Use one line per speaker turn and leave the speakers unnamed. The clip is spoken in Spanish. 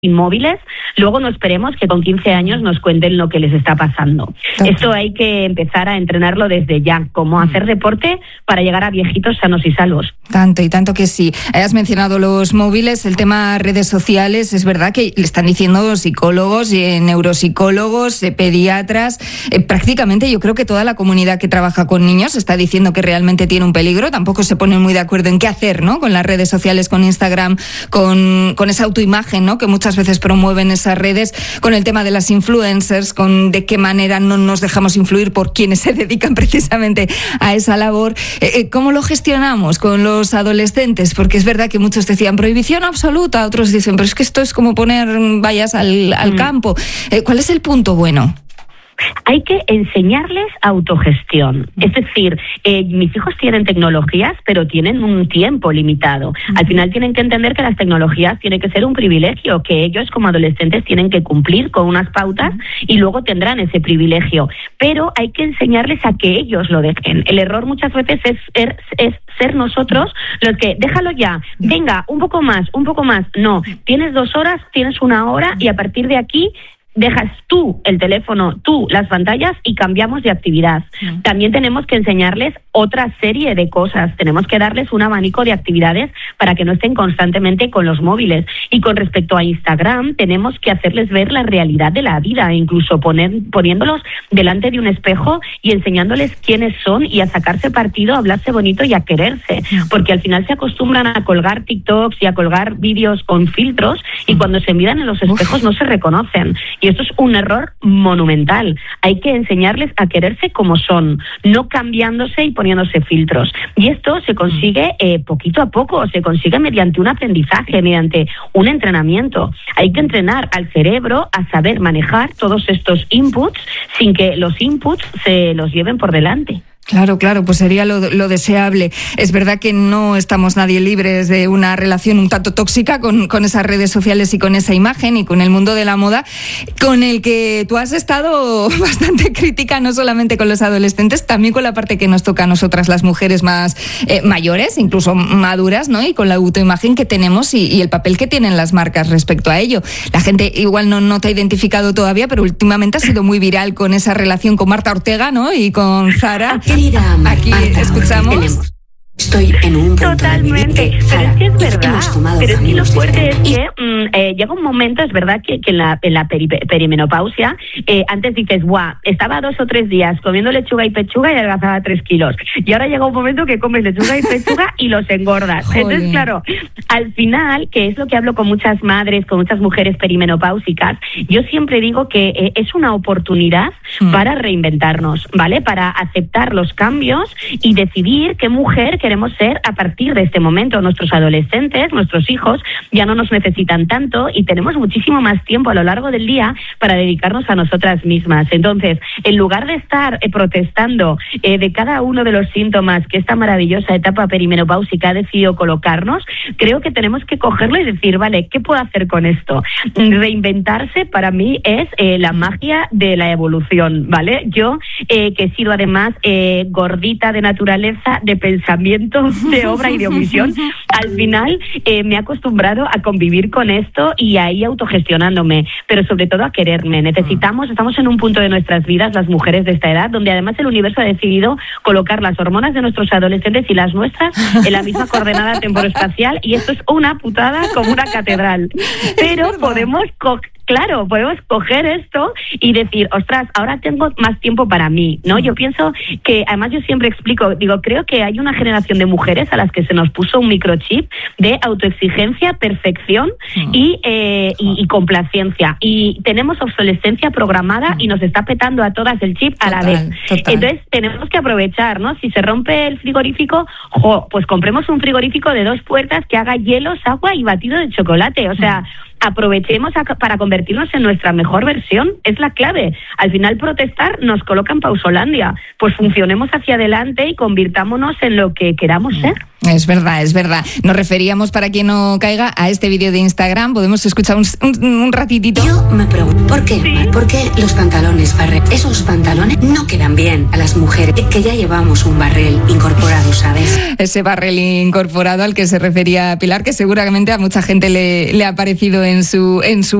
inmóviles, luego no esperemos que con 15 años nos cuenten lo que les está pasando. Esto hay que empezar a entrenarlo desde ya, como hacer deporte para llegar a viejitos sanos y salvos.
Tanto y tanto que sí. Has mencionado los móviles, el tema redes sociales, es verdad que le están diciendo psicólogos, neuropsicólogos, pediatras, prácticamente yo creo que toda la comunidad que trabaja con niños está diciendo que realmente tiene un peligro, tampoco se ponen muy de acuerdo en qué hacer, ¿no? Con las redes sociales, con Instagram, con esa autoimagen, ¿no? Que muchas veces promueven esas redes, con el tema de las influencers, con de qué manera no nos dejamos influir por quienes se dedican precisamente a esa labor. ¿Cómo lo gestionamos con los adolescentes? Porque es verdad que muchos decían prohibición absoluta, otros dicen, pero es que esto es como poner vallas al campo. ¿Cuál es el punto bueno?
Hay que enseñarles autogestión. Es decir, mis hijos tienen tecnologías, pero tienen un tiempo limitado. Al final tienen que entender que las tecnologías tienen que ser un privilegio, que ellos como adolescentes tienen que cumplir con unas pautas y luego tendrán ese privilegio. Pero hay que enseñarles a que ellos lo dejen. El error muchas veces es ser nosotros los que, déjalo ya, venga, un poco más. No, tienes 2 horas, tienes 1 hora y a partir de aquí dejas tú el teléfono, tú las pantallas y cambiamos de actividad. También tenemos que enseñarles otra serie de cosas. Tenemos que darles un abanico de actividades para que no estén constantemente con los móviles. Y con respecto a Instagram, tenemos que hacerles ver la realidad de la vida, incluso poniéndolos delante de un espejo y enseñándoles quiénes son y a sacarse partido, a hablarse bonito y a quererse. Porque al final se acostumbran a colgar TikToks y a colgar vídeos con filtros y cuando se miran en los espejos no se reconocen. Y esto es un error monumental. Hay que enseñarles a quererse como son, no cambiándose y poniéndose filtros. Y esto se consigue poquito a poco, se consigue mediante un aprendizaje, mediante un entrenamiento. Hay que entrenar al cerebro a saber manejar todos estos inputs sin que los inputs se los lleven por delante.
Claro, pues sería lo deseable. Es verdad que no estamos nadie libres de una relación un tanto tóxica con esas redes sociales y con esa imagen y con el mundo de la moda, con el que tú has estado bastante crítica, no solamente con los adolescentes, también con la parte que nos toca a nosotras las mujeres más mayores, incluso maduras, ¿no? Y con la autoimagen que tenemos y el papel que tienen las marcas respecto a ello. La gente igual no te ha identificado todavía, pero últimamente ha sido muy viral con esa relación con Marta Ortega, ¿no? Y con Zara. Aquí escuchamos.
Estoy en un punto
totalmente,
de
pero es que es verdad, pero es que lo fuerte es que llega un momento, es verdad que en la perimenopausia, antes dices, ¡buah! Estaba 2 o 3 días comiendo lechuga y pechuga y adelgazaba 3 kilos, y ahora llega un momento que comes lechuga y pechuga y los engordas.
Joder.
Entonces, claro, al final, que es lo que hablo con muchas madres, con muchas mujeres perimenopáusicas, yo siempre digo que es una oportunidad para reinventarnos, ¿vale? Para aceptar los cambios y decidir qué mujer queremos ser a partir de este momento. Nuestros adolescentes, nuestros hijos, ya no nos necesitan tanto y tenemos muchísimo más tiempo a lo largo del día para dedicarnos a nosotras mismas. Entonces, en lugar de estar protestando de cada uno de los síntomas que esta maravillosa etapa perimenopáusica ha decidido colocarnos, creo que tenemos que cogerlo y decir, vale, ¿qué puedo hacer con esto? Reinventarse para mí es la magia de la evolución, ¿vale? Yo, que he sido además gordita de naturaleza, de pensamiento, de obra y de omisión, al final me he acostumbrado a convivir con esto y a ir autogestionándome, pero sobre todo a quererme. Estamos en un punto de nuestras vidas, las mujeres de esta edad, donde además el universo ha decidido colocar las hormonas de nuestros adolescentes y las nuestras en la misma coordenada temporoespacial, y esto es una putada como una catedral. Pero podemos coger esto y decir, ostras, ahora tengo más tiempo para mí, ¿no? Yo pienso que, además yo siempre explico, digo, creo que hay una generación de mujeres a las que se nos puso un microchip de autoexigencia, perfección y complacencia. Y tenemos obsolescencia programada y nos está petando a todas el chip a la vez. Total. Entonces tenemos que aprovechar, ¿no? Si se rompe el frigorífico, pues compremos un frigorífico de 2 puertas que haga hielos, agua y batido de chocolate. O sea, aprovechemos para convertirnos en nuestra mejor versión, es la clave. Al final protestar nos coloca en pausolandia, pues funcionemos hacia adelante y convirtámonos en lo que queramos ser.
Es verdad. Nos referíamos, para quien no caiga, a este vídeo de Instagram. Podemos escuchar un ratitito.
Yo me pregunto, ¿por qué? ¿Sí? ¿Por qué los pantalones barrel? Esos pantalones no quedan bien a las mujeres, que ya llevamos un barrel incorporado, ¿sabes?
Ese barrel incorporado al que se refería Pilar, que seguramente a mucha gente le ha parecido en su